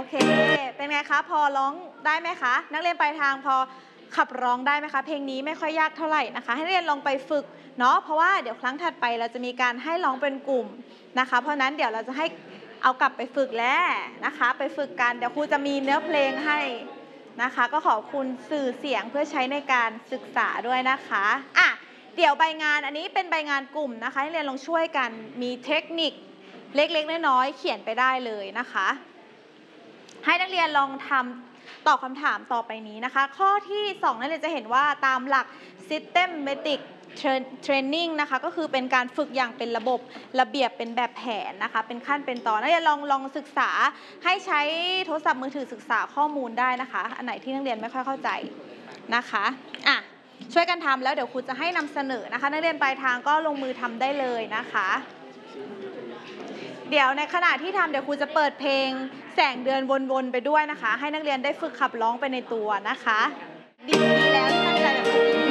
เคเป็นไงคะพอร้องได้ไหมคะนักเรียนปลายทางพอขับร้องได้ไหมคะเพลงนี้ไม่ค่อยยากเท่าไหร่นะคะให้นักเรียนลองไปฝึกเนาะเพราะว่าเดี๋ยวครั้งถัดไปเราจะมีการให้ร้องเป็นกลุ่มนะคะเพราะนั้นเดี๋ยวเราจะให้เอากลับไปฝึกแล้วนะคะไปฝึกกันเดี๋ยวครูจะมีเนื้อเพลงให้นะคะก็ขอบคุณสื่อเสียงเพื่อใช้ในการศึกษาด้วยนะคะอ่ะเดี๋ยวใบงานอันนี้เป็นใบงานกลุ่มนะคะให้นักเรียนลองช่วยกันมีเทคนิคเล็กๆน้อยๆเขียนไปได้เลยนะคะให้นักเรียนลองทำตอบคำถามต่อไปนี้นะคะข้อที่2นักเรียนจะเห็นว่าตามหลัก Systematic Training นะคะก็คือเป็นการฝึกอย่างเป็นระบบระเบียบเป็นแบบแผนนะคะเป็นขั้นเป็นตอนนักเรียนลองศึกษาให้ใช้โทรศัพท์มือถือศึกษาข้อมูลได้นะคะอันไหนที่นักเรียนไม่ค่อยเข้าใจนะคะอ่ะช่วยกันทำแล้วเดี๋ยวครูจะให้นำเสนอนะคะนักเรียนปลายทางก็ลงมือทำได้เลยนะคะเดี๋ยวในขณะที่ทำเดี๋ยวครูจะเปิดเพลงแสงเดือนวนๆไปด้วยนะคะให้นักเรียนได้ฝึกขับร้องไปในตัวนะคะดีแล้วที่ตั้งใจแบบ